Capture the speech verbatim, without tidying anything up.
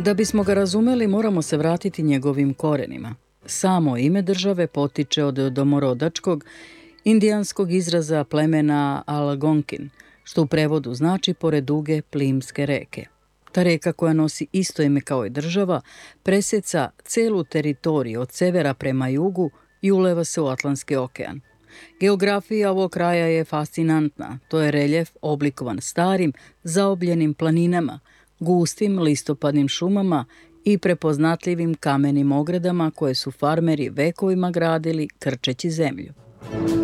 Da bismo ga razumeli, moramo se vratiti njegovim korenima. Samo ime države potiče od domorodačkog indijanskog izraza plemena Algonkin, što u prevodu znači pored duge plimske reke. Ta reka, koja nosi isto ime kao i država, preseca celu teritoriju od severa prema jugu i uleva se u Atlantski okean. Geografija ovog kraja je fascinantna. To je reljef oblikovan starim, zaobljenim planinama, gustim listopadnim šumama i prepoznatljivim kamenim ogradama koje su farmeri vekovima gradili krčeći zemlju.